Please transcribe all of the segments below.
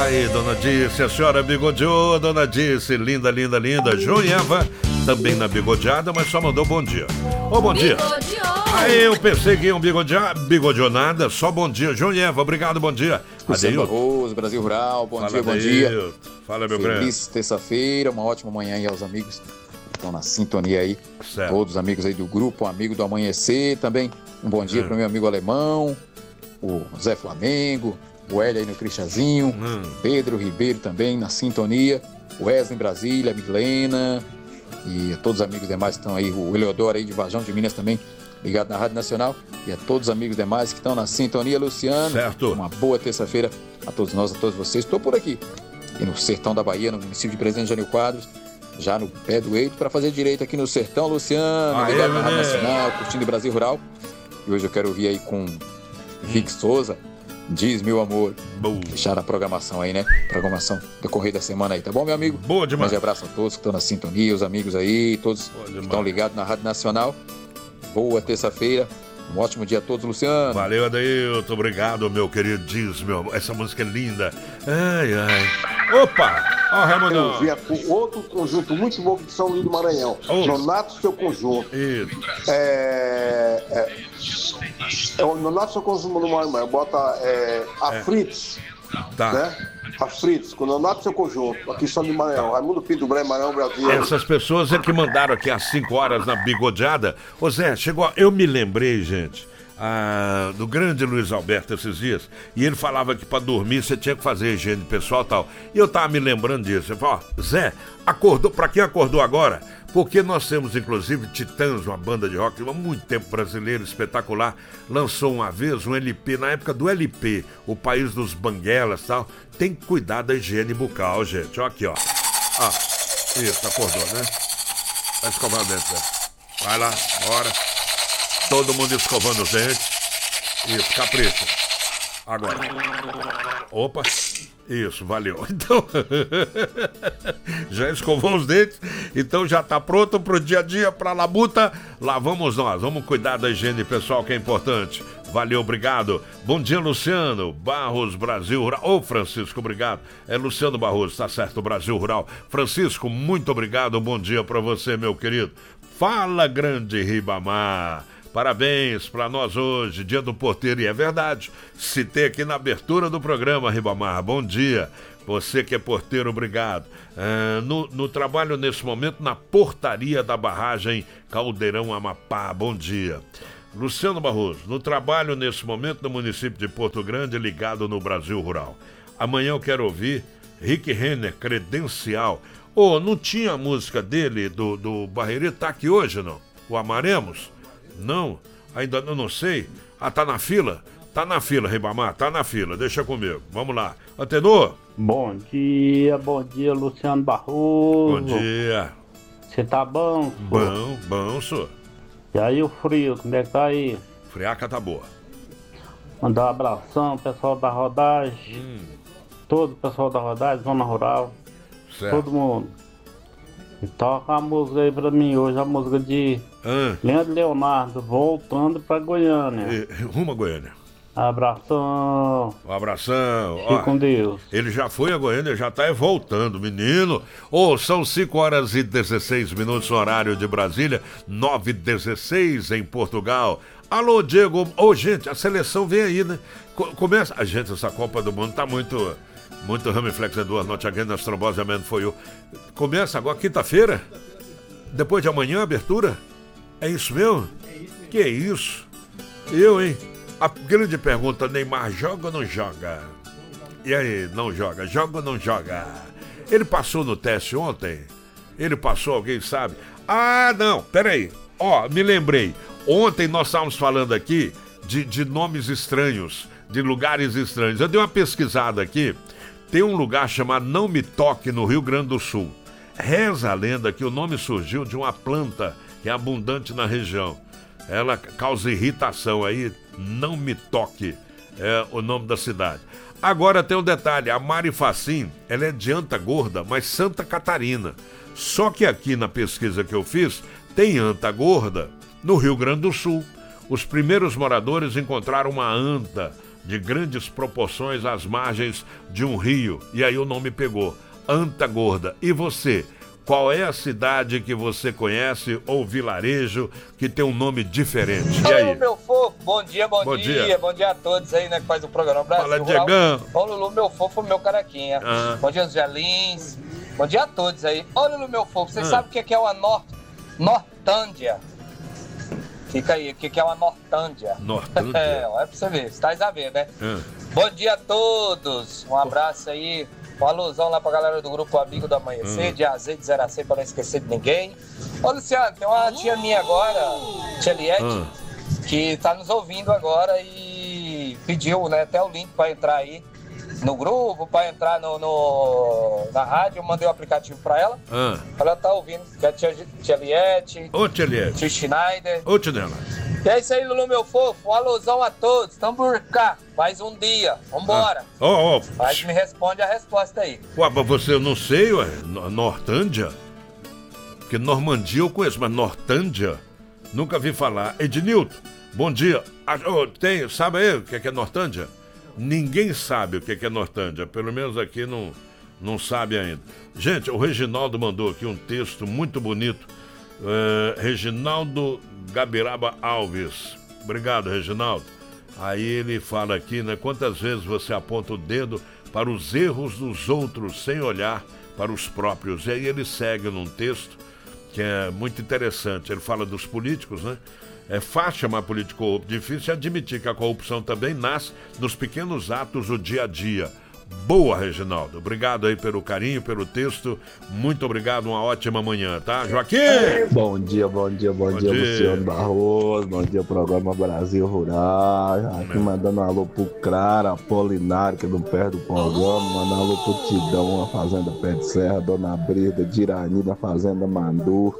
Aí, dona Dirce, a senhora bigodeou, dona Dirce, linda, linda, linda. João e Eva, também na bigodeada, mas só mandou bom dia. Ô, bom dia. Aí eu pensei que iam bigodeou nada, só bom dia. João e Eva, obrigado, bom dia. Adeilton, Brasil Rural, bom dia, bom dia. Fala, meu grande. Feliz terça-feira, uma ótima manhã aí aos amigos que estão na sintonia aí. Certo. Todos os amigos aí do grupo, amigo do Amanhecer também. Um bom dia para o meu amigo alemão, o Zé Flamengo, o Hélio aí no Cristiazinho, Pedro Ribeiro também na sintonia, o Wesley em Brasília, a Milena e a todos os amigos demais que estão aí, o Eleodoro aí de Varjão de Minas também, ligado na Rádio Nacional, e a todos os amigos demais que estão na sintonia. Luciano, certo. Uma boa terça-feira a todos nós, a todos vocês. Estou por aqui, e no sertão da Bahia, no município de Presidente Jânio Quadros, já no pé do Eito, para fazer direito aqui no sertão. Luciano, ligado na Rádio Nacional, curtindo o Brasil Rural. E hoje eu quero ouvir aí com Rick Souza, Diz Meu Amor. Deixar a programação aí, né? Programação do Correio da Semana aí, tá bom, meu amigo? Boa demais. Um grande abraço a todos que estão na sintonia, os amigos aí, todos que estão ligados na Rádio Nacional. Boa terça-feira. Um ótimo dia a todos, Luciano. Valeu, Adeilton. Obrigado, meu querido. Diz, meu amor. Essa música é linda. Ai, ai. Opa! Ó, Raimundo. Eu vi outro conjunto muito bom de São Luís do Maranhão. Nonato Seu Conjunto. Isso. O Nonato Seu Conjunto do Maranhão. Bota Afritos. Tá. Né? Afritos, com o Nonato Seu Conjunto. Aqui São Luís do Maranhão. Raimundo Pinto Branco, Maranhão, Brasil. Essas pessoas é que mandaram aqui às 5 horas na bigodeada. Ô Zé, chegou. Eu me lembrei, gente, do grande Luiz Alberto esses dias. E ele falava que pra dormir você tinha que fazer higiene pessoal e tal. E eu tava me lembrando disso. Eu falei, ó, Zé, acordou? Pra quem acordou agora? Porque nós temos, inclusive, Titãs, uma banda de rock há muito tempo brasileiro, espetacular, lançou uma vez um LP, na época do LP, O País dos Banguelas e tal. Tem que cuidar da higiene bucal, gente. Ó aqui, ó. Ó, isso, acordou, né? Vai escovar o dente, Zé. Vai lá, bora. Todo mundo escovando os dentes. Isso, capricha. Agora. Opa. Isso, valeu. Então, já escovou os dentes, então já tá pronto pro dia a dia, pra labuta. Lá vamos nós, vamos cuidar da higiene pessoal, que é importante. Valeu, obrigado. Bom dia, Luciano Barros, Brasil Rural. Ô, Francisco, obrigado. É Luciano Barros, tá certo, Brasil Rural. Francisco, muito obrigado, bom dia pra você, meu querido. Fala, grande Ribamar. Parabéns para nós hoje, dia do porteiro, e é verdade, citei aqui na abertura do programa, Ribamar, bom dia, você que é porteiro, obrigado. No trabalho nesse momento na portaria da barragem Caldeirão Amapá, bom dia. Luciano Barroso, no trabalho nesse momento no município de Porto Grande, ligado no Brasil Rural. Amanhã eu quero ouvir Rick Renner, Credencial. Não tinha a música dele, do Barreirito, tá aqui hoje, não? O Amaremos? Não, ainda não sei. Tá na fila? Tá na fila, Ribamar, tá na fila, deixa comigo. Vamos lá. Atenor? Bom dia, Luciano Barroso. Bom dia. Você tá bom, senhor? Bom, senhor. E aí o frio, como é que tá aí? Friaca tá boa. Mandar um abração, pessoal da rodagem. Todo o pessoal da rodagem, Zona Rural. Certo. Todo mundo. E toca a música aí pra mim hoje, a música de Leandro Leonardo, Voltando pra Goiânia. Rumo a Goiânia. Abração. Um abração. Fique com Deus. Ele já foi a Goiânia, já tá voltando, menino. São 5 horas e 16 minutos no horário de Brasília, 9h16 em Portugal. Alô, Diego. Gente, a seleção vem aí, né? Começa. Gente, essa Copa do Mundo tá muito Ramiflex Eduardo, Not Again, nas trombose, amen for you. Começa agora, quinta-feira? Depois de amanhã, a abertura? É isso mesmo? Que é isso? Hein? A grande pergunta, Neymar joga ou não joga? E aí, não joga? Joga ou não joga? Ele passou no teste ontem? Ele passou, alguém sabe? Não, peraí. Me lembrei. Ontem nós estávamos falando aqui de nomes estranhos, de lugares estranhos. Eu dei uma pesquisada aqui. Tem um lugar chamado Não Me Toque, no Rio Grande do Sul. Reza a lenda que o nome surgiu de uma planta que é abundante na região. Ela causa irritação aí, Não Me Toque, é o nome da cidade. Agora tem um detalhe, a Mari Facim, ela é de Anta Gorda, mas Santa Catarina. Só que aqui na pesquisa que eu fiz, tem anta gorda no Rio Grande do Sul. Os primeiros moradores encontraram uma anta de grandes proporções às margens de um rio. E aí o nome pegou, Anta Gorda. E você? Qual é a cidade que você conhece ou vilarejo que tem um nome diferente? E aí? Ô, meu fofo, bom dia. Bom dia a todos aí, né, que faz o programa Brasil. Fala, Diegão. Ô, Lulu, meu fofo, meu caraquinha. Bom dia, Angelins. Bom dia a todos aí. Ô, Lulu, meu fofo, você sabe o que é uma Nortândia? Fica aí, o que é uma Nortândia? Nortândia? Olha pra você ver, você tá a ver, né? Bom dia a todos, um abraço aí. Um alusão lá pra galera do Grupo Amigo do Amanhecer, de AZ, de 0 a 100, pra não esquecer de ninguém. Ô, Luciano, tem uma tia minha agora, tia Liette, que tá nos ouvindo agora e pediu, né, até o link pra entrar aí no grupo, pra entrar na rádio. Eu mandei o aplicativo pra ela. Ela tá ouvindo, que é a tia Liette. Ô, tia Liette. Tio Schneider. Ô, tia Nela. E é isso aí, Lulu, meu fofo. Um alusão a todos. Tamo por cá. Mais um dia. Vambora. Mas me responde a resposta aí. Ué, mas você, eu não sei, ué. Nortândia? Porque Normandia eu conheço, mas Nortândia? Nunca vi falar. Ednilton, bom dia. Sabe aí o que é Nortândia? Ninguém sabe o que é Nortândia. Pelo menos aqui não sabe ainda. Gente, o Reginaldo mandou aqui um texto muito bonito. Reginaldo Gabiraba Alves. Obrigado, Reginaldo. Aí ele fala aqui, né? Quantas vezes você aponta o dedo para os erros dos outros sem olhar para os próprios? E aí ele segue num texto que é muito interessante. Ele fala dos políticos, né? É fácil chamar político corrupto, difícil admitir que a corrupção também nasce dos pequenos atos do dia a dia. Boa, Reginaldo. Obrigado aí pelo carinho, pelo texto. Muito obrigado, uma ótima manhã, tá, Joaquim? Bom dia, Luciano Barroso. Bom dia, programa Brasil Rural. Aqui mandando um alô pro Clara, Apolinário, que não perde o programa. Mandando um alô pro Tidão, na Fazenda Pé de Serra, Dona Brida, Dirani, da Fazenda Mandu.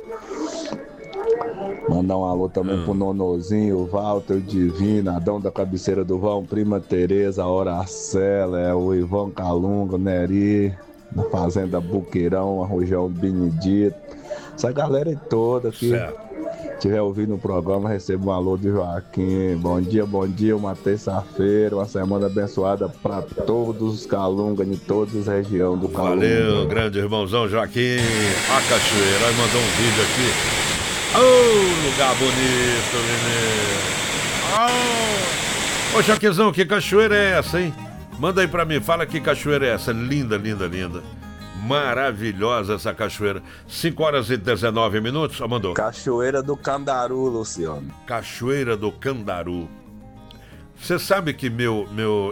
Mandar um alô também pro Nonozinho, Walter Divino, Adão da Cabeceira do Vão, Prima Tereza, Horacela, o Ivan Calunga, Neri, na Fazenda Buqueirão, Arrojão Benedito. Essa galera toda que estiver ouvindo o programa, receba um alô de Joaquim. Bom dia, uma terça-feira, uma semana abençoada para todos os Calunga, de todas as regiões do Calunga. Valeu, grande irmãozão Joaquim. A cachoeira, aí mandou um vídeo aqui. Lugar bonito, menino. Ô, Joaquizão, que cachoeira é essa, hein? Manda aí pra mim, fala que cachoeira é essa. Linda, linda, linda. Maravilhosa essa cachoeira. 5h19, só mandou. Cachoeira do Candaru, Luciano. Cachoeira do Candaru. Você sabe que